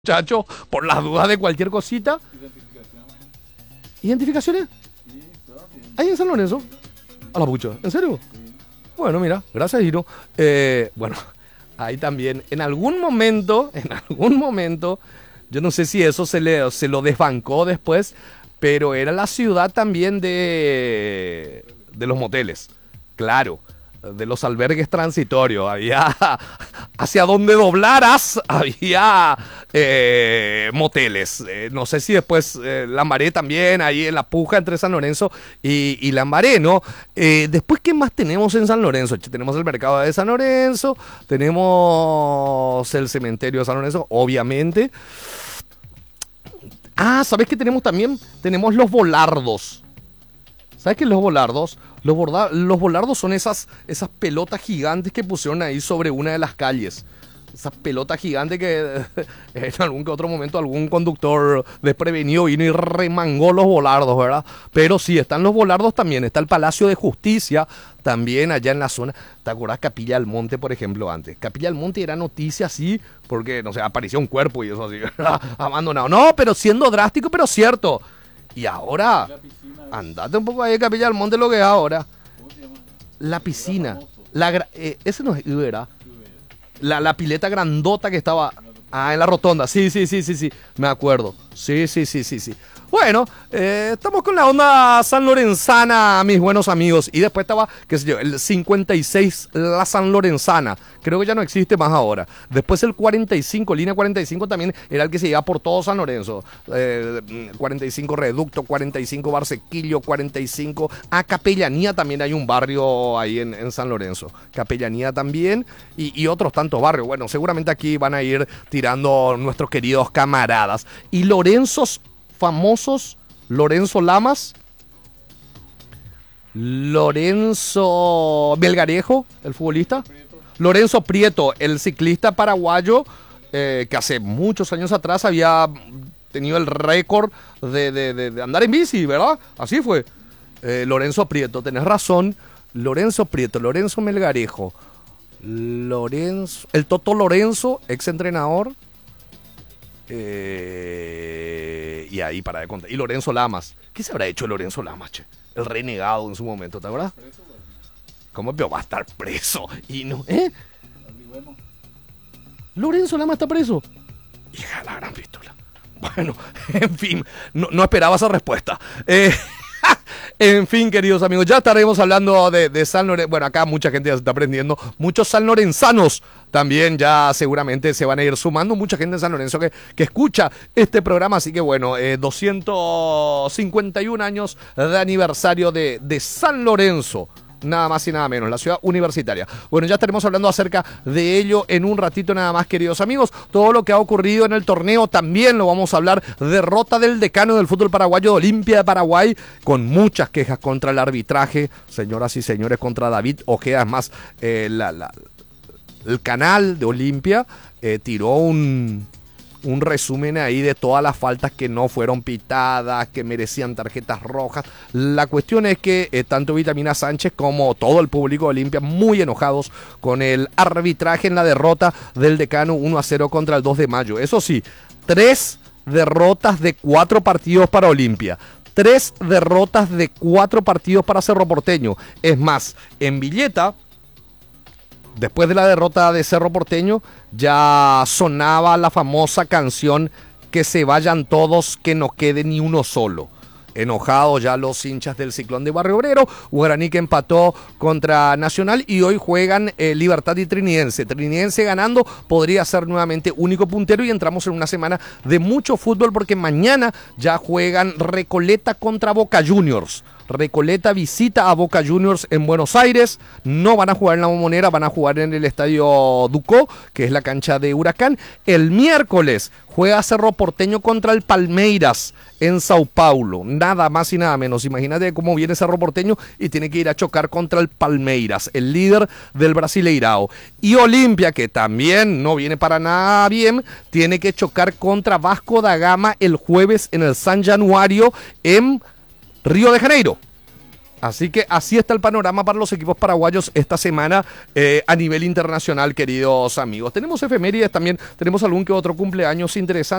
Muchacho, por las dudas de cualquier cosita. ¿Identificaciones? ¿Hay en San Lorenzo? A la pucha, ¿en serio? Bueno, mira, gracias, Giro. Bueno, ahí también, en algún momento, yo no sé si eso se lo desbancó después, pero era la ciudad también de los moteles, claro, de los albergues transitorios. Había, hacia donde doblaras, había moteles. No sé si después Lambaré también, ahí en la puja entre San Lorenzo y Lambaré, ¿no? Después, ¿qué más tenemos en San Lorenzo? Tenemos el mercado de San Lorenzo, tenemos el cementerio de San Lorenzo, obviamente. Ah, ¿sabes qué tenemos también? Tenemos los volardos. ¿Sabes qué es los volardos? Los volardos son esas pelotas gigantes que pusieron ahí sobre una de las calles. Esas pelotas gigantes que en algún que otro momento algún conductor desprevenido vino y remangó los volardos, ¿verdad? Pero sí, están los volardos también. Está el Palacio de Justicia también allá en la zona. ¿Te acuerdas Capilla del Monte, por ejemplo, antes? Capilla del Monte era noticia así porque, no sé, apareció un cuerpo y eso así, ¿verdad? Abandonado. No, pero siendo drástico, pero cierto. Y ahora, andate un poco ahí a Capilla del Monte, lo que es ahora. ¿Cómo se llama? La piscina. Ese no es Ibera. La pileta grandota que estaba. Ah, en la rotonda. Sí. Me acuerdo. Sí. Bueno, estamos con la onda sanlorenzana, mis buenos amigos. Y después estaba, qué sé yo, el 56, la sanlorenzana. Creo que ya no existe más ahora. Después el 45, línea 45 también era el que se iba por todo San Lorenzo. 45 Reducto, 45 Barsequillo, 45... Ah, Capellanía también hay un barrio ahí en San Lorenzo. Capellanía también y otros tantos barrios. Bueno, seguramente aquí van a ir tirando nuestros queridos camaradas. Y Lorenzos famosos, Lorenzo Lamas, Lorenzo Melgarejo, el futbolista, Lorenzo Prieto, el ciclista paraguayo, que hace muchos años atrás había tenido el récord de andar en bici, ¿verdad? Así fue. Lorenzo Prieto, tenés razón. Lorenzo Prieto, Lorenzo Melgarejo, Lorenzo, el Toto Lorenzo, ex entrenador. Y ahí para de contar. Y Lorenzo Lamas. ¿Qué se habrá hecho Lorenzo Lamas, che? El renegado en su momento, ¿te acuerdas? ¿Cómo va a estar preso? Y no, Lorenzo Lamas está preso. Hija, la gran pistola. Bueno, en fin, no esperaba esa respuesta. En fin, queridos amigos, ya estaremos hablando de San Lorenzo. Bueno, acá mucha gente ya se está aprendiendo. Muchos sanlorenzanos también ya seguramente se van a ir sumando. Mucha gente en San Lorenzo que escucha este programa. Así que bueno, 251 años de aniversario de San Lorenzo. Nada más y nada menos, la ciudad universitaria. Bueno, ya estaremos hablando acerca de ello en un ratito nada más, queridos amigos. Todo lo que ha ocurrido en el torneo también lo vamos a hablar. Derrota del decano del fútbol paraguayo, de Olimpia de Paraguay, con muchas quejas contra el arbitraje. Señoras y señores, contra David Ojeda. Es más, el canal de Olimpia tiró un resumen ahí de todas las faltas que no fueron pitadas, que merecían tarjetas rojas. La cuestión es que tanto Vitamina Sánchez como todo el público de Olimpia muy enojados con el arbitraje en la derrota del decano 1-0 contra el 2 de mayo. Eso sí, 3 derrotas de 4 partidos para Olimpia. 3 derrotas de 4 partidos para Cerro Porteño. Es más, en Villeta, después de la derrota de Cerro Porteño, ya sonaba la famosa canción "Que se vayan todos, que no quede ni uno solo". Enojados ya los hinchas del Ciclón de Barrio Obrero. Guaraní que empató contra Nacional y hoy juegan Libertad y Trinidense. Trinidense ganando podría ser nuevamente único puntero y entramos en una semana de mucho fútbol porque mañana ya juegan Recoleta contra Boca Juniors. Recoleta visita a Boca Juniors en Buenos Aires. No van a jugar en la Bombonera, van a jugar en el Estadio Ducó, que es la cancha de Huracán. El miércoles juega Cerro Porteño contra el Palmeiras en Sao Paulo. Nada más y nada menos. Imagínate cómo viene Cerro Porteño y tiene que ir a chocar contra el Palmeiras, el líder del Brasileirao. Y Olimpia, que también no viene para nada bien, tiene que chocar contra Vasco da Gama el jueves en el San Januario en Río de Janeiro. Así que así está el panorama para los equipos paraguayos esta semana a nivel internacional, queridos amigos. Tenemos efemérides también, tenemos algún que otro cumpleaños interesante.